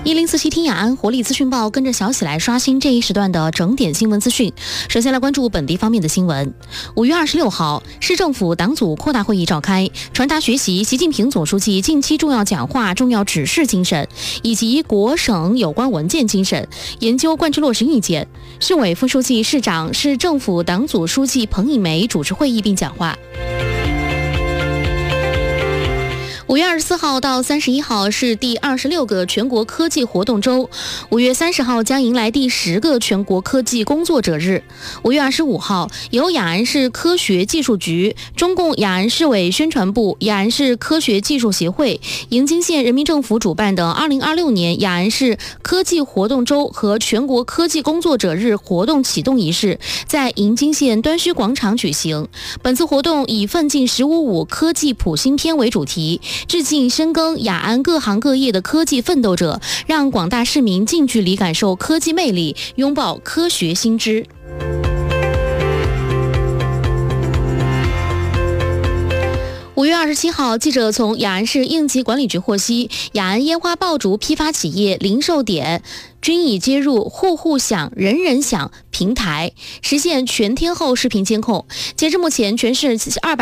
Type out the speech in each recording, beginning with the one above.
1047听雅安活力资讯报，跟着小喜来刷新这一时段的整点新闻资讯。首先来关注本地方面的新闻。5月26号，市政府党组扩大会议召开，传达学习习近平总书记近期重要讲话、重要指示精神，以及国省有关文件精神，研究贯彻落实意见。市委副书记、市长、市政府党组书记彭颖梅主持会议并讲话。5月24号到31号是第26个全国科技活动周，5月30号将迎来第10个全国科技工作者日。5月25号，由雅安市科学技术局、中共雅安市委宣传部、雅安市科学技术协会、迎津县人民政府主办的2026年雅安市科技活动周和全国科技工作者日活动启动仪式在迎津县端虚广场举行。本次活动以奋进15.5科技普新篇为主题，致敬深耕雅安各行各业的科技奋斗者，让广大市民近距离感受科技魅力，拥抱科学新知。5月27号，记者从雅安市应急管理局获悉，雅安烟花爆竹批发企业、零售点均已接入户户享、人人享平台，实现全天候视频监控。截至目前，全市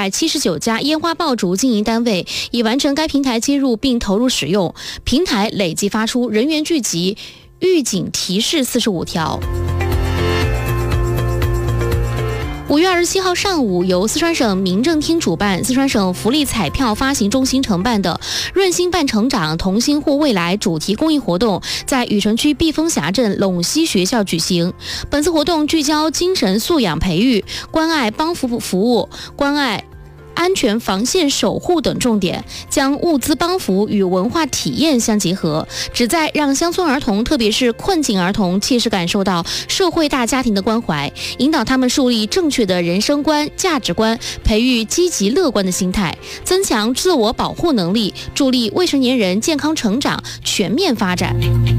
279家烟花爆竹经营单位已完成该平台接入并投入使用，平台累计发出人员聚集预警提示45条。5月27号上午，由四川省民政厅主办、四川省福利彩票发行中心承办的“润心伴成长，同心护未来”主题公益活动在禹城区碧峰峡镇陇西学校举行。本次活动聚焦精神素养培育、关爱帮扶服务、关爱安全防线守护等重点，将物资帮扶与文化体验相结合，旨在让乡村儿童，特别是困境儿童，切实感受到社会大家庭的关怀，引导他们树立正确的人生观、价值观，培育积极乐观的心态，增强自我保护能力，助力未成年人健康成长、全面发展。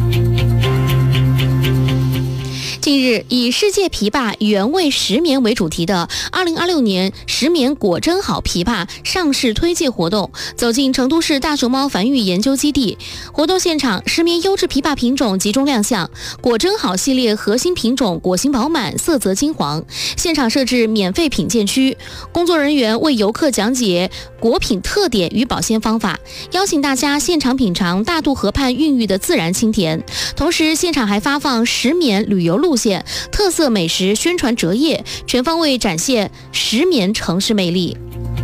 近日，以世界枇杷原味石棉为主题的2026年石棉果真好枇杷上市推介活动走进成都市大熊猫繁育研究基地。活动现场，石棉优质枇杷品种集中亮相，果真好系列核心品种果形饱满，色泽金黄。现场设置免费品鉴区，工作人员为游客讲解果品特点与保鲜方法，邀请大家现场品尝大渡河畔孕育的自然清甜。同时，现场还发放石棉旅游路线、特色美食宣传折页，全方位展现石棉城市魅力。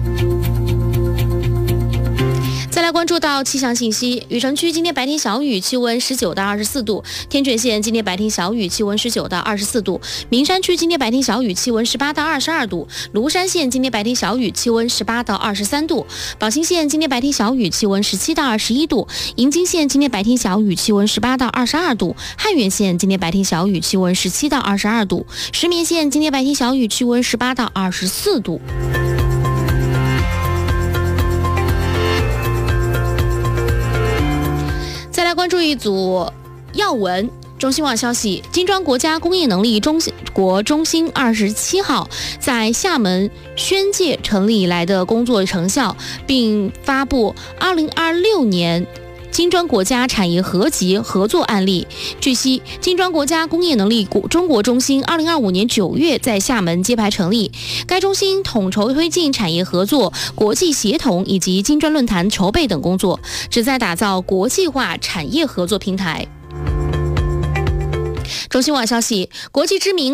再来关注到气象信息，禹城区今天白天小雨，气温19到24度；天全县今天白天小雨，气温19到24度；名山区今天白天小雨，气温18到22度；庐山县今天白天小雨，气温18到23度；宝兴县今天白天小雨，气温17到21度；迎津县今天白天小雨，气温18到22度；汉源县今天白天小雨，气温17到22度；石棉县今天白天小雨，气温18到24度。再来关注一组要闻。中新网消息，金砖国家工业能力中心27号在厦门宣介成立以来的工作成效，并发布2026年金砖国家产业合集合作案例。据悉，金砖国家工业能力中国中心2025年9月在厦门揭牌成立。该中心统筹推进产业合作、国际协同以及金砖论坛筹备等工作，旨在打造国际化产业合作平台。中新网消息，国际知名